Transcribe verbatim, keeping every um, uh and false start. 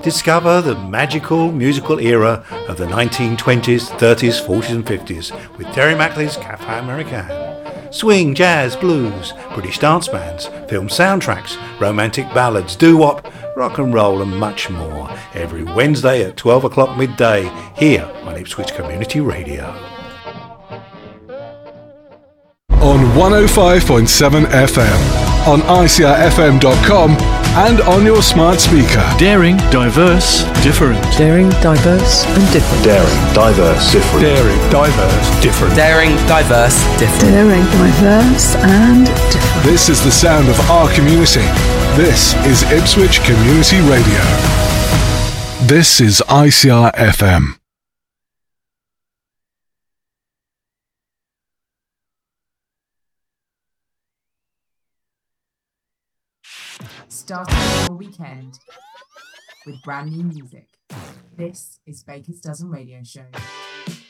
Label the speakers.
Speaker 1: Discover the magical musical era of the nineteen twenties, thirties, forties and fifties with Terry Mackley's Cafe Americain. Swing, jazz, blues, British dance bands, film soundtracks, romantic ballads, doo-wop, rock and roll and much more. Every Wednesday at twelve o'clock midday here on Ipswich Community Radio.
Speaker 2: On one oh five point seven F M, on I C R F M dot com and on your smart speaker.
Speaker 3: Daring, diverse, different.
Speaker 4: Daring, diverse and different.
Speaker 5: Daring, diverse, different.
Speaker 6: Daring, diverse, different.
Speaker 7: Daring, diverse, different.
Speaker 8: Daring, diverse and different.
Speaker 2: This is the sound of our community. This is Ipswich Community Radio. This is I C R F M.
Speaker 9: Starting your weekend with brand new music. This is Baker's Dozen Radio Show.